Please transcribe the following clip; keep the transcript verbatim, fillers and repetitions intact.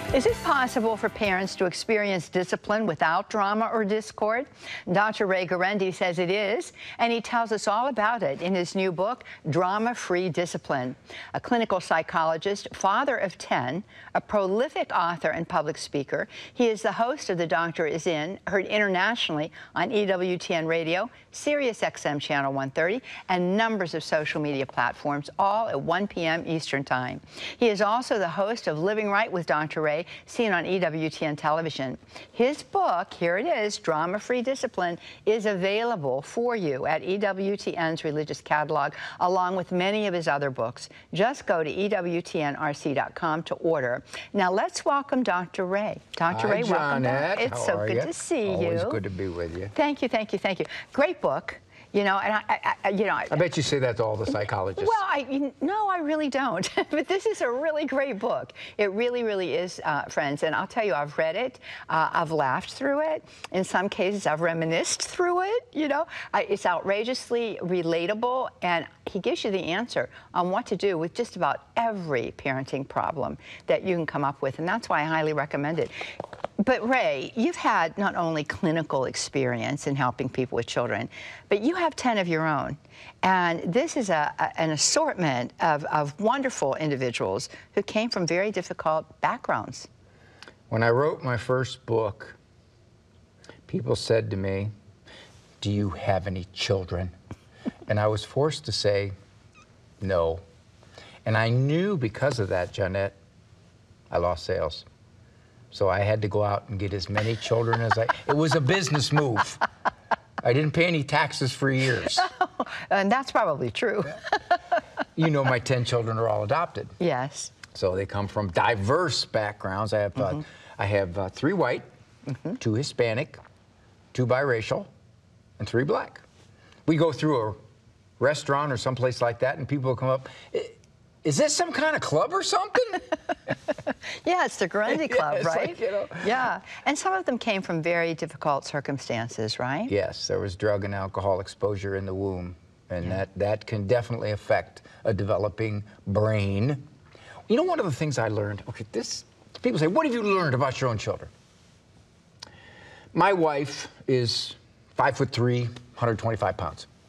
Is it possible for parents to experience discipline without drama or discord? Doctor Ray Guarendi says it is, and he tells us all about it in his new book, Drama-Free Discipline. A clinical psychologist, father of ten, a prolific author and public speaker, he is the host of The Doctor Is In, heard internationally on E W T N Radio, Sirius X M Channel one thirty, and numbers of social media platforms, all at one p m Eastern Time. He is also the host of Living Right with Doctor Ray, seen on E W T N television. His book, here it is, Drama-Free Discipline, is available for you at E W T N's religious catalog, along with many of his other books. Just go to E W T N R C dot com to order. Now let's welcome Doctor Ray. Doctor Hi, Ray, welcome Johnette. back. It's How so are good you? to see Always you. Always good to be with you. Thank you, thank you, thank you. Great book. You know, and I, I, I you know, I, I bet you say that to all the psychologists. Well, I, you, no, I really don't. But this is a really great book. It really, really is, uh, friends. And I'll tell you, I've read it. Uh, I've laughed through it. In some cases, I've reminisced through it. You know, I, it's outrageously relatable, and he gives you the answer on what to do with just about every parenting problem that you can come up with, and that's why I highly recommend it. But Ray, you've had not only clinical experience in helping people with children, but you have ten of your own. And this is a, a, an assortment of, of wonderful individuals who came from very difficult backgrounds. When I wrote my first book, people said to me, "Do you have any children?" And I was forced to say, no. And I knew because of that, Johnette, I lost sales. So I had to go out and get as many children as I... It was a business move. I didn't pay any taxes for years. Oh, and that's probably true. You know, my ten children are all adopted. Yes. So they come from diverse backgrounds. I have, mm-hmm. uh, I have uh, three white, mm-hmm. two Hispanic, two biracial, and three black. We go through a restaurant or someplace like that, and people will come up, "Is this some kind of club or something?" Yeah, it's the Guarendi Club, yeah, right? Like, you know. Yeah, and some of them came from very difficult circumstances, right? Yes, there was drug and alcohol exposure in the womb, and yeah. that, that can definitely affect a developing brain. You know, one of the things I learned, okay, this, people say, what have you learned about your own children? My wife is five foot three, one hundred twenty-five pounds.